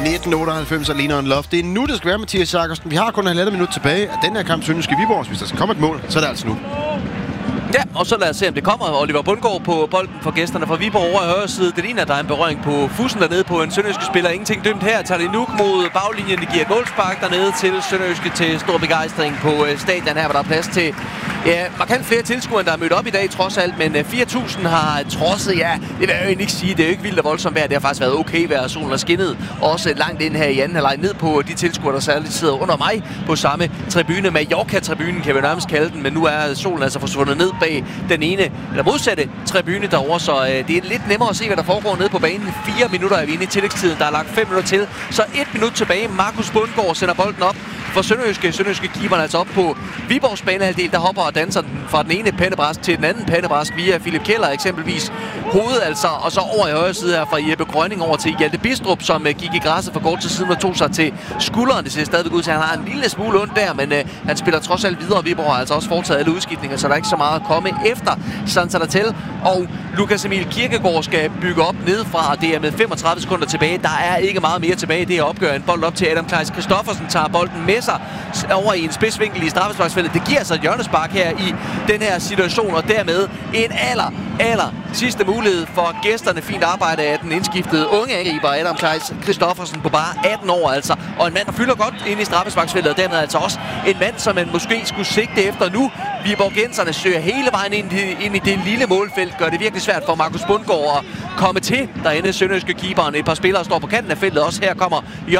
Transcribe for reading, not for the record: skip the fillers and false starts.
1998 alene on love. Det er nu, det skal være, Mathias Jakobsen. Vi har kun 1,5 minut tilbage af den her kamp Sønderjyske Viborg. Hvis der skal komme et mål, så er det altså nu. Ja, og så lad os se, om det kommer. Oliver Bundgaard på bolden for gæsterne fra Viborg over i højre side. Det ligner, der er en berøring på fussen dernede på en sønderjyske spiller. Ingenting dømt her. Tager det nu mod baglinjen. Det giver målspark dernede til sønderjyske til stor begejstring på stadion her, hvor der er plads til markant flere tilskuere, der er mødt op i dag trods alt. Men 4.000 har trodset, det vil jeg jo ikke sige. Det er jo ikke vildt og voldsomt vejr. Det har faktisk været okay vejr. Solen har skinnet også langt ind her i anden halvleg ned på de tilskuere, der særligt sidder under mig på samme tribune. Mallorca-tribunen kan vi nærmest kalde den, men nu er solen altså forsvundet ned bag den ene, eller modsatte tribune derovre, så det er lidt nemmere at se, hvad der foregår nede på banen. 4 minutter er vi inde i tillægstiden, der er lagt 5 minutter til, så 1 minut tilbage. Markus Bundgaard sender bolden op for Sønderjyske keeperen altså op på Viborgs banehalvdel, der hopper og danser den fra den ene pandebræsk til den anden pandebræsk via Philip Keller eksempelvis. Hovedet altså, og så over i højre side her fra Jeppe Grønning over til Hjalte Bistrup, som gik i græsset for kort tid siden og tog sig til skulderen. Det ser stadigvæk ud til, at han har en lille smule ondt der, men han spiller trods alt videre. Viborg har altså også foretaget alle udskiftninger, så der er ikke så meget at komme efter. Sansa der til, og Lukas Emil Kirkegaard skal bygge op nedefra, og det er med 35 sekunder tilbage. Der er ikke meget mere tilbage. Det er opgør en bold op til Adam Kleis Christoffersen, tager bolden med sig over i en spidsvinkel i straffesparksfeltet. Det giver altså et hjørnespark her i den her situation, og dermed en aller sidste mulighed for gæsterne. Fint arbejde af den indskiftede unge angriber Adam Kleis Christoffersen på bare 18 år altså, og en mand, der fylder godt ind i straffesparksfeltet, og dermed altså også en mand, som man måske skulle sigte efter nu. Viborgenserne søger hele vejen ind i det lille målfelt, gør det virkelig svært for Markus Bundgaard at komme til derinde. Sønderjyske keeperen, et par spillere står på kanten af feltet, også her kommer